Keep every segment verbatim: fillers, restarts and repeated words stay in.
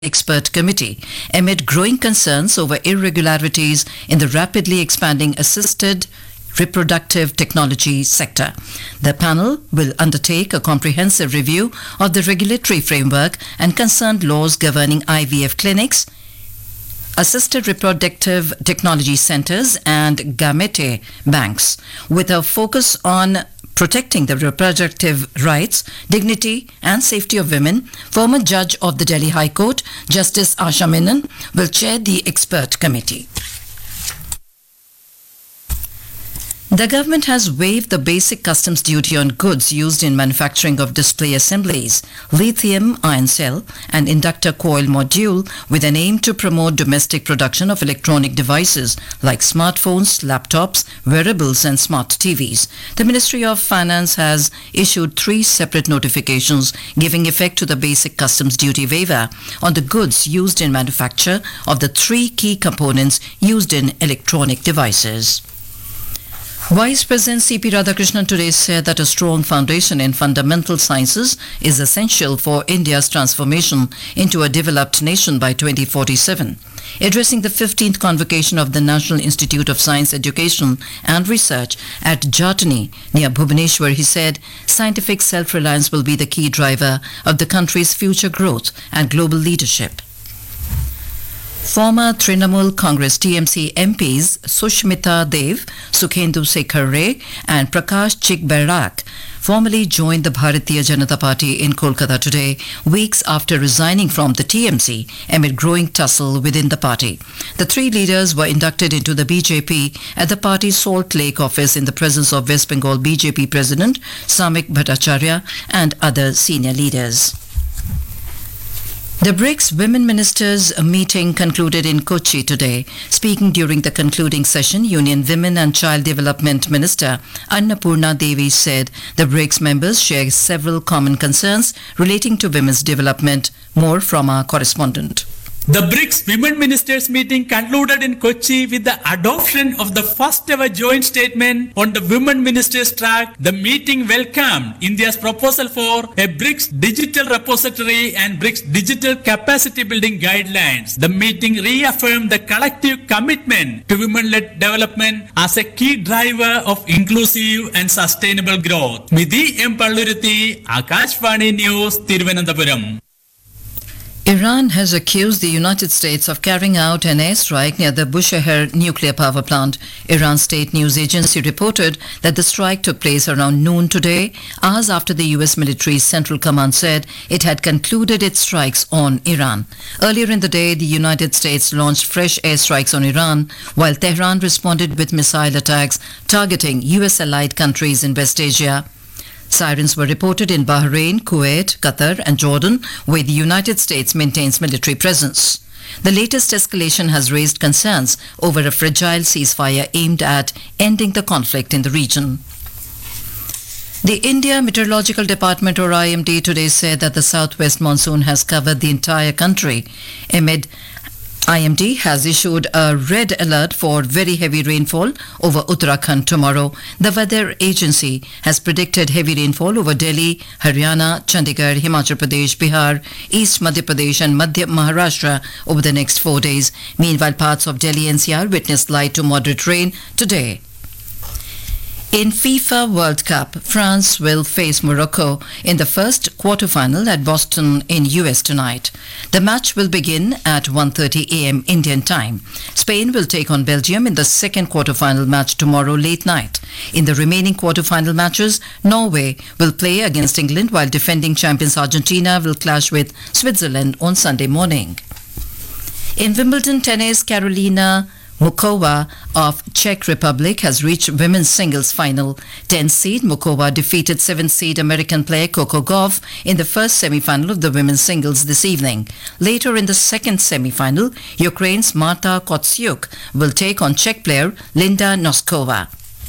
expert committee amid growing concerns over irregularities in the rapidly expanding assisted reproductive technology sector. The panel will undertake a comprehensive review of the regulatory framework and concerned laws governing I V F clinics, assisted reproductive technology centers and gamete banks, with a focus on protecting the reproductive rights, dignity and safety of women. Former judge of the Delhi High Court, Justice Asha Menon, will chair the expert committee. The government has waived the basic customs duty on goods used in manufacturing of display assemblies, lithium ion cell and inductor coil module, with an aim to promote domestic production of electronic devices like smartphones, laptops, wearables and smart T Vs. The Ministry of Finance has issued three separate notifications giving effect to the basic customs duty waiver on the goods used in manufacture of the three key components used in electronic devices. Vice President C P Radhakrishnan today said that a strong foundation in fundamental sciences is essential for India's transformation into a developed nation by twenty forty-seven. Addressing the fifteenth convocation of the National Institute of Science Education and Research at Jatni near Bhubaneswar, he said scientific self-reliance will be the key driver of the country's future growth and global leadership. Former Trinamool Congress T M C M Ps Sushmita Dev, Sukhendu Sekhar Ray and Prakash Chikbairak formally joined the Bharatiya Janata Party in Kolkata today, weeks after resigning from the T M C amid growing tussle within the party. The three leaders were inducted into the B J P at the party's Salt Lake office in the presence of West Bengal B J P President Samik Bhattacharya and other senior leaders. The BRICS Women Ministers meeting concluded in Kochi today. Speaking during the concluding session, Union Women and Child Development Minister Annapurna Devi said the BRICS members share several common concerns relating to women's development. More from our correspondent. The BRICS Women Ministers meeting concluded in Kochi with the adoption of the first ever joint statement on the Women Ministers track. The meeting welcomed India's proposal for a BRICS digital repository and BRICS digital capacity building guidelines. The meeting reaffirmed the collective commitment to women-led development as a key driver of inclusive and sustainable growth. Midhi M. Palluruthi, Akashvani News, Thiruvananthapuram. Iran has accused the United States of carrying out an airstrike near the Bushehr nuclear power plant. Iran's state news agency reported that the strike took place around noon today, hours after the U S military's Central Command said it had concluded its strikes on Iran. Earlier in the day, the United States launched fresh airstrikes on Iran, while Tehran responded with missile attacks targeting U S-allied countries in West Asia. Sirens were reported in Bahrain, Kuwait, Qatar and Jordan, where the United States maintains military presence. The latest escalation has raised concerns over a fragile ceasefire aimed at ending the conflict in the region. The India Meteorological Department, or I M D, today said that the southwest monsoon has covered the entire country. Amid I M D has issued a red alert for very heavy rainfall over Uttarakhand tomorrow. The weather agency has predicted heavy rainfall over Delhi, Haryana, Chandigarh, Himachal Pradesh, Bihar, East Madhya Pradesh and Madhya Maharashtra over the next four days. Meanwhile, parts of Delhi N C R witnessed light to moderate rain today. In FIFA World Cup, France will face Morocco in the first quarter-final at Boston in U S tonight. The match will begin at one thirty a m Indian time. Spain will take on Belgium in the second quarter-final match tomorrow late night. In the remaining quarter-final matches, Norway will play against England, while defending champions Argentina will clash with Switzerland on Sunday morning. In Wimbledon tennis, Karolina Mukova of Czech Republic has reached women's singles final. tenth seed Mukova defeated seventh seed American player Coco Gauff in the first semi-final of the women's singles this evening. Later in the second semi-final, Ukraine's Marta Kostyuk will take on Czech player Linda Noskova.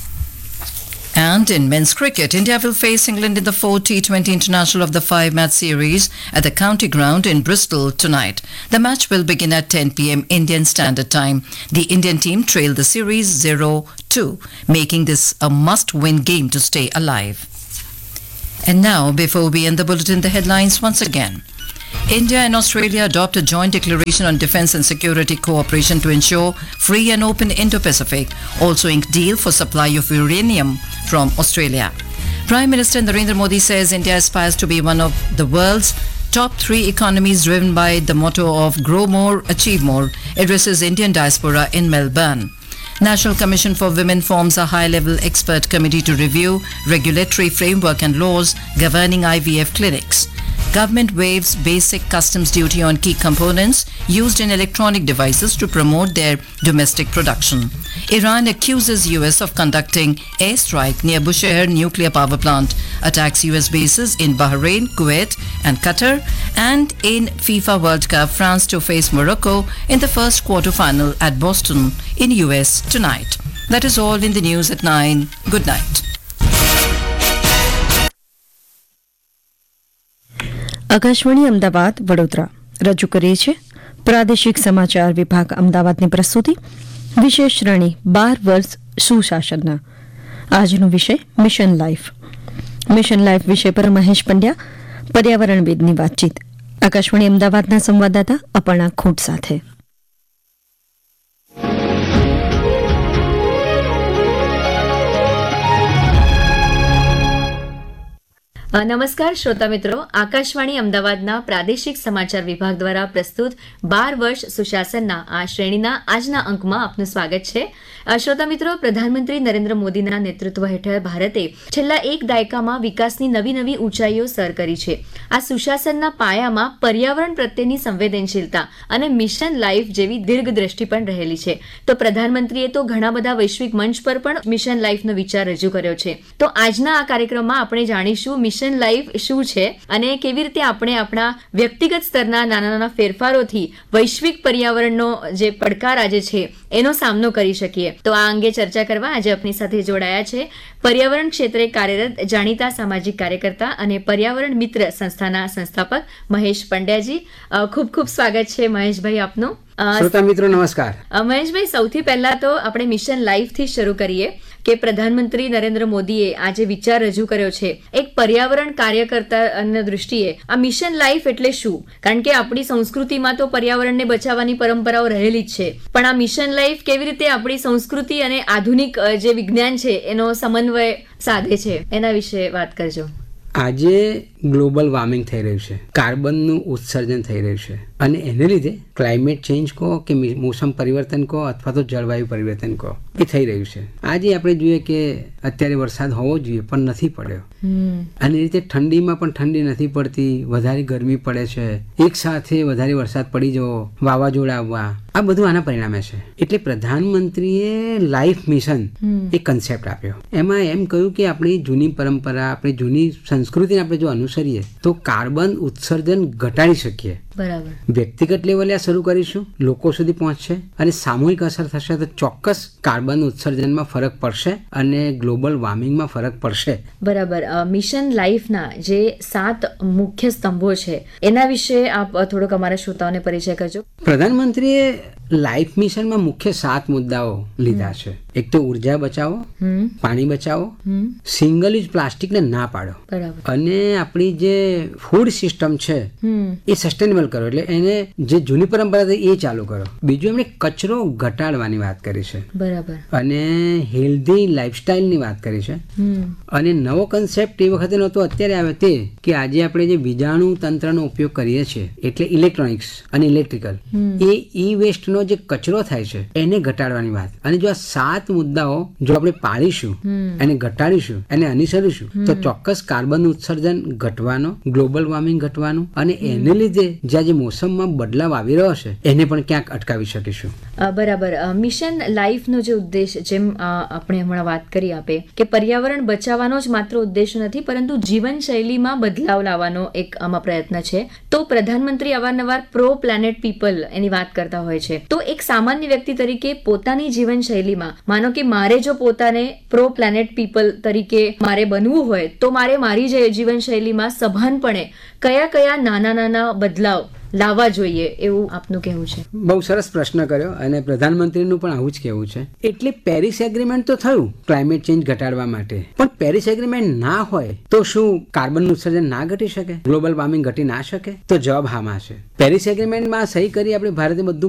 And in men's cricket, India will face England in the fourth T twenty International of the five-match series at the County Ground in Bristol tonight. The match will begin at ten p m Indian Standard Time. The Indian team trailed the series zero two, making this a must-win game to stay alive. And now, before we end the bulletin, the headlines once again. India and Australia adopt a joint declaration on defence and security cooperation to ensure free and open Indo-Pacific. Also inked deal for supply of uranium from Australia. Prime Minister Narendra Modi says India aspires to be one of the world's top three economies driven by the motto of grow more, achieve more, addresses Indian diaspora in Melbourne. National Commission for Women forms a high-level expert committee to review regulatory framework and laws governing I V F clinics. Government waives basic customs duty on key components used in electronic devices to promote their domestic production. Iran accuses U S of conducting airstrike near Bushehr nuclear power plant, attacks U S bases in Bahrain, Kuwait and Qatar, and in FIFA World Cup, France to face Morocco in the first quarter-final at Boston in U S tonight. That is all in the news at nine. Good night. Akashvani Ahmedabad Vadodara રજૂ કરીએ છીએ પ્રાદેશિક સમાચાર વિભાગ અમદાવાદની પ્રસ્તુતિ વિશેષ શ્રેણી બાર વર્ષ સુશાસનના આજનો વિષય મિશન લાઈફ મિશન લાઈફ વિષય પર મહેશ પંડ્યા પર્યાવરણવિદની વાતચીત આકાશવાણી અમદાવાદના સંવાદદાતા અપર્ણા ખોટ સાથે. નમસ્કાર શ્રોતા મિત્રો, આકાશવાણી અમદાવાદના પ્રાદેશિક સમાચાર વિભાગ દ્વારા પ્રસ્તુત બાર વર્ષ સુશાસનના આ શ્રેણીના આજના અંકમાં આપનું સ્વાગત છે. શ્રોતા મિત્રો, પ્રધાનમંત્રી નરેન્દ્ર મોદીના નેતૃત્વ હેઠળ ભારતે છેલ્લા એક દાયકામાં વિકાસની નવી નવી ઊંચાઈઓ સર કરી છે. આ સુશાસનના પાયામાં પર્યાવરણ પ્રત્યેની સંવેદનશીલતા અને મિશન લાઈફ જેવી દીર્ઘદ્રષ્ટિ પણ રહેલી છે. તો પ્રધાનમંત્રીએ તો ઘણા બધા વૈશ્વિક મંચ પર પણ મિશન લાઈફનો વિચાર રજૂ કર્યો છે. તો આજના આ કાર્યક્રમમાં આપણે જાણીશું મિશન લાઈફ શું છે અને કેવી રીતે આપણે આપણા વ્યક્તિગત સ્તરના નાના નાના ફેરફારોથી વૈશ્વિક પર્યાવરણનો જે પડકાર આજે છે એનો સામનો કરી શકીએ. તો આ અંગે ચર્ચા કરવા આજે આપણી સાથે જોડાયા છે પર્યાવરણ ક્ષેત્રે કાર્યરત જાણીતા સામાજિક કાર્યકર્તા અને પર્યાવરણ મિત્ર સંસ્થાના સંસ્થાપક મહેશ પંડ્યાજી. ખૂબ ખૂબ સ્વાગત છે મહેશભાઈ આપનું. શ્રોતા મિત્રો નમસ્કાર. મહેશભાઈ, સૌથી પહેલા તો આપણે મિશન લાઈફ થી શરૂ કરીએ કે પ્રધાનમંત્રી નરેન્દ્ર મોદીએ આ જે વિચાર રજૂ કર્યો છે એક પર્યાવરણ કાર્યકર્તાની દૃષ્ટિએ આ મિશન લાઈફ એટલે શું? કારણ કે આપણી સંસ્કૃતિમાં તો પર્યાવરણને બચાવવાની પરંપરાઓ રહેલી જ છે, પણ આ મિશન લાઈફ કેવી રીતે આપણી સંસ્કૃતિ અને આધુનિક જે વિજ્ઞાન છે એનો સમન્વય સાધે છે, એના વિશે વાત કરજો. આજે ગ્લોબલ વોર્મિંગ થઈ રહ્યું છે, કાર્બનનું ઉત્સર્જન થઈ રહ્યું છે અને એને લીધે ક્લાઇમેટ ચેન્જ કહો કે મોસમ પરિવર્તન કહો અથવા તો જળવાયુ પરિવર્તન કહો, એ થઈ રહ્યું છે. આજે આપણે જોઈએ કે અત્યારે વરસાદ હોવો જોઈએ પણ નથી પડ્યો, અને એ રીતે ઠંડીમાં પણ ઠંડી નથી પડતી, વધારે ગરમી પડે છે, એક સાથે વધારે વરસાદ પડી જવો, વાવાઝોડા આવવા, આ બધું આના પરિણામે છે. એટલે પ્રધાનમંત્રીએ લાઈફ મિશન એક કન્સેપ્ટ આપ્યો. એમાં એમ કહ્યું કે આપણી જૂની પરંપરા, આપણી જૂની સંસ્કૃતિને આપણે જો અનુસરીએ તો કાર્બન ઉત્સર્જન ઘટાડી શકીએ. બરાબર. વ્યક્તિગત લેવલે આ શરૂ કરીશું, લોકો સુધી પહોંચશે અને સામૂહિક અસર થશે તો ચોક્કસ કાર્બન ઉત્સર્જનમાં ફરક પડશે અને ગ્લોબલ વોર્મિંગમાં ફરક પડશે. બરાબર. મિશન લાઈફના જે સાત મુખ્ય સ્તંભો છે એના વિશે આપ થોડોક અમારા શ્રોતાઓને પરિચય કરજો. પ્રધાનમંત્રીએ લાઈફ મિશનમાં મુખ્ય સાત મુદ્દાઓ લીધા છે. એક તો ઉર્જા બચાવો, પાણી બચાવો, સિંગલ યુઝ પ્લાસ્ટિકને ના પાડો, અને આપણી જે ફૂડ સિસ્ટમ છે એ સસ્ટેનેબલ કરો, એટલે એને જે જૂની પરંપરા હતી એ ચાલુ કરો. બીજું એમણે કચરો ઘટાડવાની વાત કરી છે, બરાબર, અને હેલ્ધી લાઈફસ્ટાઈલની વાત કરી છે. અને નવો કન્સેપ્ટ એ વખતે નહોતો, અત્યારે આવે તે કે આજે આપણે જે બીજાણુ તંત્રનો ઉપયોગ કરીએ છીએ એટલે ઇલેક્ટ્રોનિક્સ અને ઇલેક્ટ્રિકલ, એ ઈ વેસ્ટનો જે કચરો થાય છે એને ઘટાડવાની વાત. અને જો આ સાત મુદ્દાઓ જો આપણે પાળીશું, એને ઘટાડીશું, એને અનુસરીશું તો ચોક્કસ કાર્બન ઉત્સર્જન ઘટવાનો, ગ્લોબલ વોર્મિંગ ઘટવાનું, અને એને લીધે જ્યાં જે મોસમમાં બદલાવ આવી રહ્યો છે એને પણ ક્યાંક અટકાવી શકીશું. બરાબર. મિશન લાઈફનો જે ઉદ્દેશ, જેમ આપણે હમણાં વાત કરી આપે કે પર્યાવરણ બચાવવાનો જ માત્ર ઉદ્દેશ નથી પરંતુ જીવનશૈલીમાં બદલાવ લાવવાનો એક આમાં પ્રયત્ન છે. તો પ્રધાનમંત્રી અવારનવાર પ્રો પ્લેનેટ પીપલ એની વાત કરતા હોય છે. તો એક સામાન્ય વ્યક્તિ તરીકે પોતાની જીવનશૈલીમાં, માનો કે મારે જો પોતાને પ્રો પ્લેનેટ પીપલ તરીકે મારે બનવું હોય તો મારે મારી જીવનશૈલીમાં સભાનપણે કયા કયા નાના નાના બદલાવ લાવવા જોઈએ એવું આપનું કહેવું છે? બહુ સરસ પ્રશ્ન કર્યો અને પ્રધાનમંત્રીનું પણ આવું જ કહેવું છે. એટલે પેરિસ એગ્રીમેન્ટ તો થયું ક્લાઇમેટ ચેન્જ ઘટાડવા માટે, પણ પેરિસ એગ્રીમેન્ટ ના હોય તો શું કાર્બનનું ઉત્સર્જન ના ઘટી શકે? ગ્લોબલ વોર્મિંગ ઘટી ના શકે? તો જવાબ હામાં છે. પેરિસ એગ્રીમેન્ટમાં સહી કરી આપણે ભારતે બધું